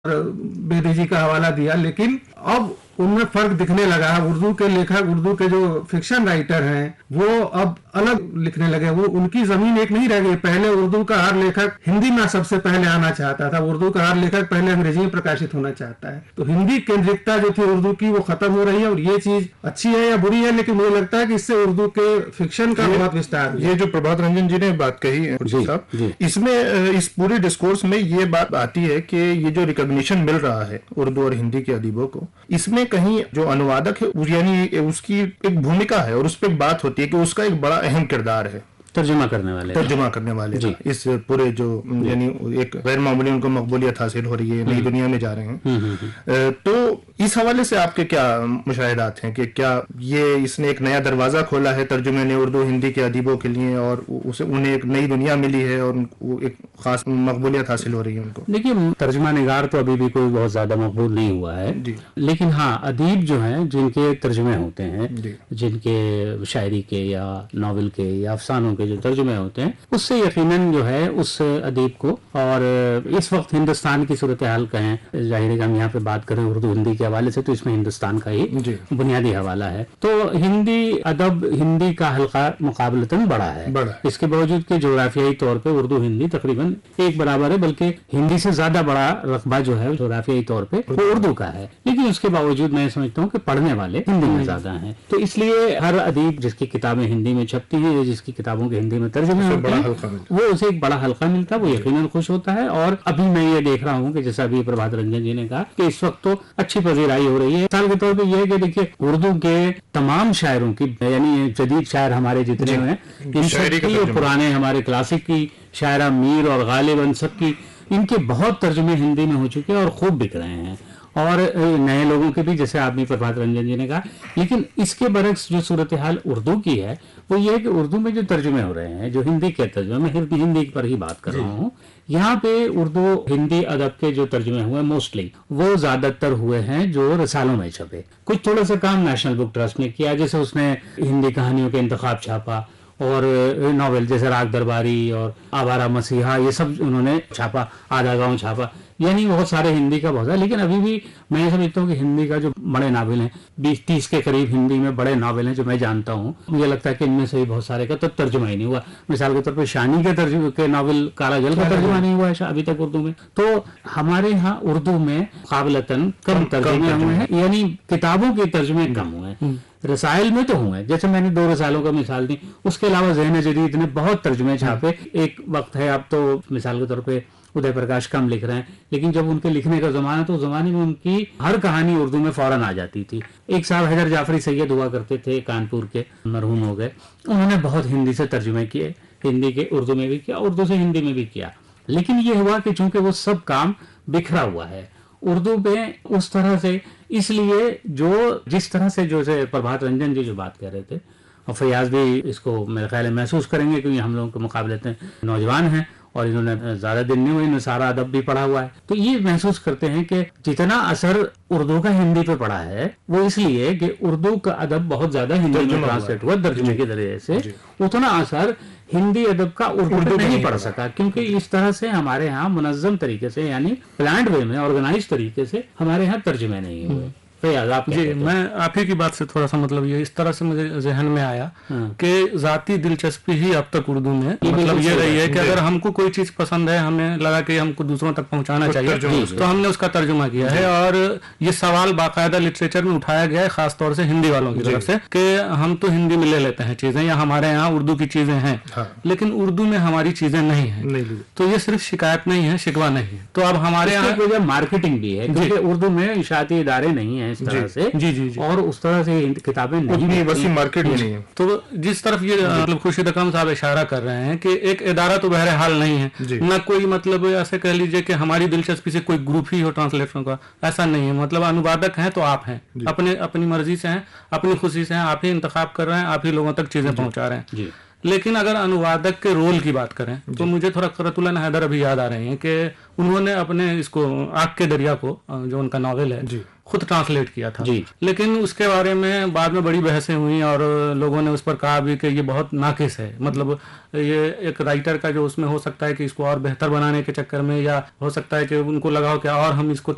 बेदी जी का हवाला दिया, लेकिन अब उनमें फर्क दिखने लगा है। उर्दू के लेखक, उर्दू के जो फिक्शन राइटर हैं, वो अब अलग लिखने लगे। वो उनकी जमीन एक नहीं रह गई। पहले उर्दू का हर लेखक हिंदी में सबसे पहले आना चाहता था, उर्दू का हर लेखक पहले अंग्रेजी में प्रकाशित होना चाहता है। तो हिंदी केंद्रिकता जो थी उर्दू की, वो खत्म हो रही है। और ये चीज अच्छी है या बुरी है, लेकिन मुझे लगता है कि इससे उर्दू के फिक्शन का बहुत विस्तार। ये जो प्रभात रंजन जी ने बात कही साहब, इसमें इस पूरे डिस्कोर्स में ये बात आती है कि ये जो रिकॉग्निशन मिल रहा है उर्दू और हिंदी के अदीबों को, इसमें कहीं जो अनुवादक है यानी उसकी एक भूमिका है और उस पर बात होती है कि उसका एक बड़ा अहम किरदार है तर्जुमा करने वाले इस पूरे जो यानी एक गैर मामूली उनको मकबूलियत हासिल हो रही है, नई दुनिया में जा रहे हैं। तो इस हवाले से आपके क्या मुशाहिदात हैं कि क्या ये इसने एक नया दरवाजा खोला है तर्जुमे ने उर्दू हिंदी के अदीबों के लिए, और उसे उन्हें एक नई दुनिया मिली है और एक खास मकबूलियत हासिल हो रही है उनको? देखिए, तर्जुमा निगार तो अभी भी कोई बहुत ज्यादा मकबूल नहीं हुआ है, लेकिन हाँ, अदीब जो हैं जिनके तर्जुमे होते हैं, जिनके शायरी के या नावल के या अफसानों जो तर्जुमे होते हैं, उससे यकीनन जो है उस अदीब को, और इस वक्त हिंदुस्तान की सूरत हाल कहें, जाहिर है कि हम यहाँ पे बात करें उर्दू हिंदी के हवाले से, तो इसमें हिंदुस्तान का ही बुनियादी हवाला है। तो हिंदी अदब, हिंदी का हल्का मुकाबलतन बड़ा है, इसके बावजूद कि जोग्राफियाई तौर पे उर्दू हिंदी तकरीबन एक बराबर है, बल्कि हिंदी से ज्यादा बड़ा रकबा जो है जोग्राफियाई तौर पे वो उर्दू का है। लेकिन उसके बावजूद मैं समझता हूँ कि पढ़ने वाले हिंदी में ज्यादा हैं। तो इसलिए हर अदीब जिसकी किताबें हिंदी में छपती है, जिसकी किताबों के हिंदी में तर्जुमे होते हैं, वो उसे एक बड़ा हल्का मिलता है, वो यकीनन खुश होता है। और अभी मैं ये देख रहा हूँ कि जैसा अभी प्रभात रंजन जी ने कहा कि इस वक्त तो अच्छी पजीराई हो रही है। मिसाल के तौर पे ये है कि देखिए, उर्दू के तमाम शायरों की, यानी जदीद शायर हमारे जितने हैं, इन सबकी और पुराने हमारे क्लासिक की शायरा मीर और गालिब, इन सब की, इनके बहुत तर्जुमे हिंदी में हो चुके हैं और खूब बिक रहे हैं, और नए लोगों के भी, जैसे आदमी प्रभात रंजन जी ने कहा। लेकिन इसके बरक्स जो सूरत हाल उर्दू की है वो ये है कि उर्दू में जो तर्जुमे हो रहे हैं, जो हिंदी के तर्जुमे, मैं हिंदी पर ही बात कर रहा हूँ, यहाँ पे उर्दू हिंदी अदब के जो तर्जुमे हुए मोस्टली वो ज्यादातर हुए हैं जो रसालों में छपे। कुछ थोड़ा सा काम नेशनल बुक ट्रस्ट ने किया, जैसे उसने हिंदी कहानियों के इंतखाब छापा, और नॉवेल जैसे राग दरबारी और आवारा मसीहा, ये सब उन्होंने छापा, आधा गांव छापा, यानी बहुत सारे हिंदी का बहुत है। लेकिन अभी भी मैं समझता हूँ कि हिंदी का जो बड़े नावल हैं, 20-30 के करीब हिंदी में बड़े नावल हैं जो मैं जानता हूँ, मुझे लगता है कि इनमें से भी बहुत सारे का तो तर्जुमा ही नहीं हुआ। मिसाल के तौर पर शानी के नावल काला जल का तर्जुमा नहीं हुआ है अभी तक उर्दू में। तो हमारे यहाँ उर्दू में मुकाबलतन कम तर्जुमे हुए हैं, यानी किताबों के तर्जुमे कम हुए हैं। रसाइल में तो हुए, जैसे मैंने 2 रसालों का मिसाल दी, उसके अलावा ज़हन जदीद ने बहुत तर्जुमे छापे। एक वक्त है, अब तो मिसाल के तौर पे उदय प्रकाश कम लिख रहे हैं, लेकिन जब उनके लिखने का जमाना, तो जमाने में उनकी हर कहानी उर्दू में फौरन आ जाती थी। एक साहब हैदर जाफरी सैयद हुआ करते थे, कानपुर के, मरहूम हो गए, उन्होंने बहुत हिंदी से तर्जुमे किए, हिंदी के उर्दू में भी किया, उर्दू से हिंदी में भी किया। लेकिन ये हुआ कि चूंकि वो सब काम बिखरा हुआ है उर्दू में उस तरह से, इसलिए जो जिस तरह से जो प्रभात रंजन जी जो बात कर रहे थे, और फैयाज भी इसको मेरे ख्याल में महसूस करेंगे, क्योंकि हम लोगों के मुकाबले नौजवान हैं और इन्होंने ज्यादा दिन नहीं हुए, इन्होंने सारा अदब भी पढ़ा हुआ है, तो ये महसूस करते हैं कि जितना असर उर्दू का हिंदी पे पड़ा है वो इसलिए कि उर्दू का अदब बहुत ज्यादा हिंदी में ट्रांसलेट हुआ तर्जुमे के जरिए से, उतना असर हिंदी अदब का उर्दू पे नहीं पड़ सका, क्योंकि इस तरह से हमारे यहाँ मुनज़्ज़म तरीके से, यानी प्लान्ड वे में, ऑर्गेनाइज तरीके से हमारे यहाँ तर्जुमे नहीं हुए। जी, मैं आप ही की बात से थोड़ा सा मतलब ये इस तरह से मुझे जहन में आया कि जाती दिलचस्पी ही अब तक उर्दू में मतलब ये रही है कि अगर हमको कोई चीज पसंद है, हमें लगा कि हमको दूसरों तक पहुंचाना चाहिए, तो हमने उसका तर्जुमा किया है। और ये सवाल बाकायदा लिटरेचर में उठाया गया है, खासतौर से हिंदी वालों की तरफ से, कि हम तो हिंदी में ले लेते हैं चीजें, या हमारे यहाँ उर्दू की चीजें हैं, लेकिन उर्दू में हमारी चीजें नहीं है। तो ये सिर्फ शिकायत नहीं है, शिकवा नहीं है। तो अब हमारे यहाँ मार्केटिंग भी है, क्योंकि उर्दू में इशाती इदारे नहीं है इस तरह से, जी, और उस तरह से किताबें नहीं, वैसी मार्केट भी नहीं है। तो जिस तरफ ये मतलब खुर्शीद अकरम साहब इशारा कर रहे हैं कि एक इदारा तो बहरहाल नहीं है, न कोई मतलब ऐसे कह लीजिए कि हमारी दिलचस्पी से कोई ग्रुप ही हो ट्रांसलेशन का, ऐसा नहीं है। मतलब अनुवादक हैं तो आप हैं, अपनी मर्जी से हैं, अपनी खुशी से हैं, आप ही इंतखाब कर रहे हैं, आप ही लोगों तक चीजें पहुंचा रहे हैं। लेकिन अगर अनुवादक के रोल की बात करें तो मुझे थोड़ा क़ुर्रतुल हैदर अभी याद आ रहे हैं कि उन्होंने अपने इसको आग के दरिया को, जो उनका नॉवेल है, खुद ट्रांसलेट किया था। लेकिन उसके बारे में बाद में बड़ी बहसें हुई और लोगों ने उस पर कहा भी कि ये बहुत नाकिस है, मतलब ये एक राइटर का जो उसमें हो सकता है कि इसको और बेहतर बनाने के चक्कर में, या हो सकता है कि उनको लगा हो कि और हम इसको